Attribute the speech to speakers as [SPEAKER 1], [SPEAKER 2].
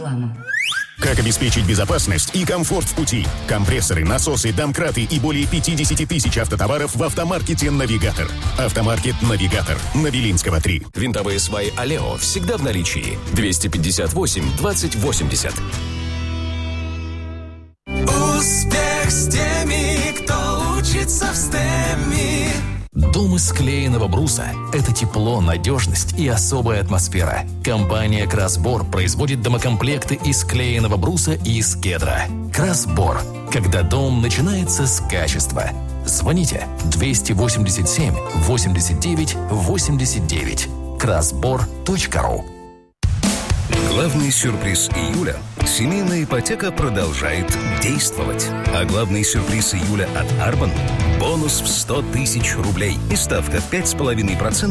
[SPEAKER 1] Реклама.
[SPEAKER 2] Как обеспечить безопасность и комфорт в пути? Компрессоры, насосы, домкраты и более 50 тысяч автотоваров в автомаркете «Навигатор». Автомаркет «Навигатор». На Белинского, 3.
[SPEAKER 3] Винтовые сваи «Алео» всегда в наличии. 258-20-80.
[SPEAKER 4] Успех с теми, кто учится в STEM.
[SPEAKER 5] Дом из склеенного бруса – это тепло, надежность и особая атмосфера. Компания «Красбор» производит домокомплекты из склеенного бруса и из кедра. «Красбор» – когда дом начинается с качества. Звоните 287 89 89. красбор.ру.
[SPEAKER 6] Главный сюрприз июля – семейная ипотека продолжает действовать. А главный сюрприз июля от Арбан – бонус в 100 тысяч рублей и ставка в 5,5%